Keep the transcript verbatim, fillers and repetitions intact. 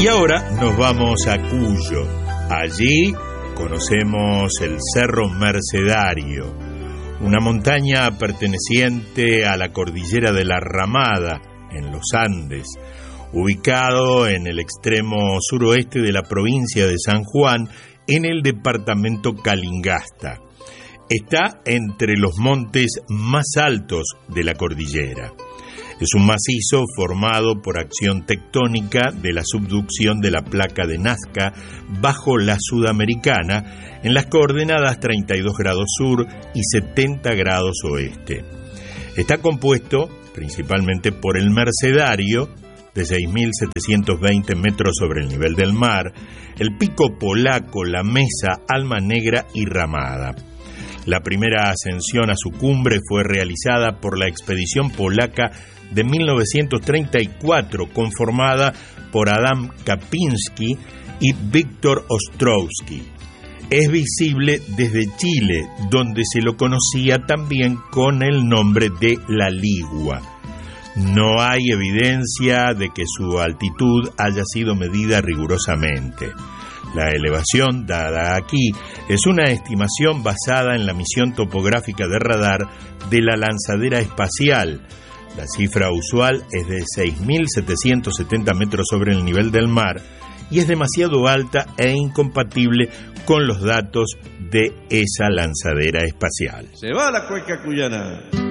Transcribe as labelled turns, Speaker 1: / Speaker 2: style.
Speaker 1: Y ahora nos vamos a Cuyo. Allí conocemos el Cerro Mercedario, una montaña perteneciente a la cordillera de la Ramada, en los Andes, ubicado en el extremo suroeste de la provincia de San Juan, en el departamento Calingasta. Está entre los montes más altos de la cordillera. Es un macizo formado por acción tectónica de la subducción de la placa de Nazca bajo la Sudamericana en las coordenadas treinta y dos grados sur y setenta grados oeste. Está compuesto principalmente por el Mercedario, de seis mil setecientos veinte metros sobre el nivel del mar, el Pico Polaco, la Mesa, Alma Negra y Ramada. La primera ascensión a su cumbre fue realizada por la expedición polaca de mil novecientos treinta y cuatro, conformada por Adam Kapinski y Víctor Ostrowski. Es visible desde Chile, donde se lo conocía también con el nombre de La Ligua. No hay evidencia de que su altitud haya sido medida rigurosamente. La elevación dada aquí es una estimación basada en la misión topográfica de radar de la lanzadera espacial. La cifra usual es de seis mil setecientos setenta metros sobre el nivel del mar y es demasiado alta e incompatible con los datos de esa lanzadera espacial.
Speaker 2: Se va la cueca cuyana.